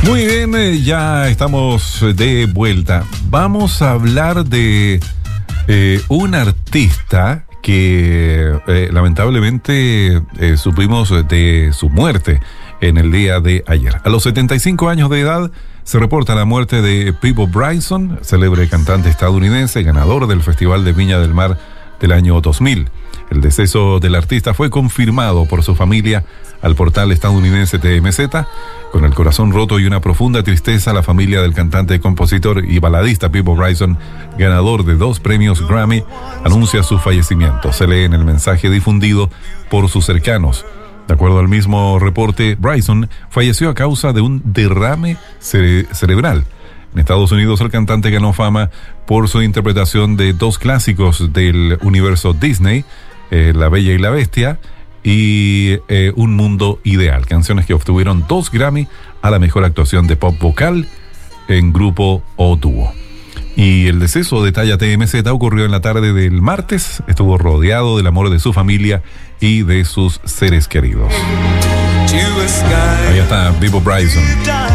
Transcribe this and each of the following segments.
Muy bien, ya estamos de vuelta. Vamos a hablar de un artista que lamentablemente supimos de su muerte en el día de ayer. A los 75 años de edad se reporta la muerte de Peabo Bryson, célebre cantante estadounidense, ganador del Festival de Viña del Mar del año 2000. El deceso del artista fue confirmado por su familia al portal estadounidense TMZ. Con el corazón roto y una profunda tristeza, la familia del cantante, compositor y baladista Peabo Bryson, ganador de 2 premios Grammy, anuncia su fallecimiento. Se lee en el mensaje difundido por sus cercanos. De acuerdo al mismo reporte, Bryson falleció a causa de un derrame cerebral. En Estados Unidos, el cantante ganó fama por su interpretación de 2 clásicos del universo Disney, La Bella y la Bestia y Un Mundo Ideal, canciones que obtuvieron 2 Grammy a la mejor actuación de pop vocal en grupo o dúo. Y el deceso, detalla TMZ, ocurrió en la tarde del martes. Estuvo rodeado del amor de su familia y de sus seres queridos. Ahí está Peabo Bryson,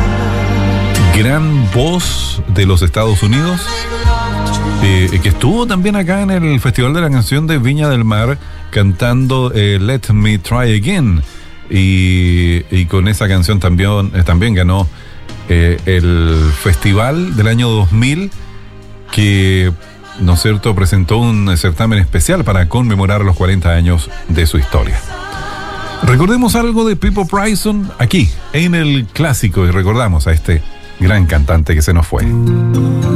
gran voz de los Estados Unidos, que estuvo también acá en el Festival de la Canción de Viña del Mar cantando Let Me Try Again, y con esa canción también ganó el festival del año 2000, que, ¿no es cierto?, presentó un certamen especial para conmemorar los 40 años de su historia. Recordemos algo de Peabo Bryson aquí en el clásico y recordamos a este gran cantante que se nos fue.